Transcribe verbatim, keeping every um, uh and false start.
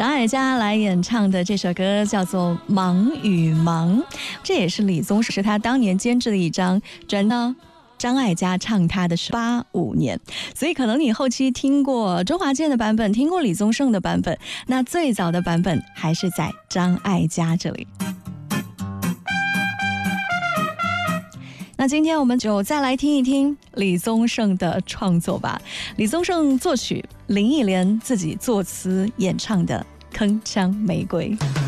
张艾嘉来演唱的这首歌叫做《忙与忙》，这也是李宗盛是他当年监制的一张专辑。张艾嘉唱他的是八五年，所以可能你后期听过周华健的版本，听过李宗盛的版本，那最早的版本还是在张艾嘉这里。那今天我们就再来听一听李宗盛的创作吧。李宗盛作曲，林忆莲自己作词演唱的《铿锵玫瑰》。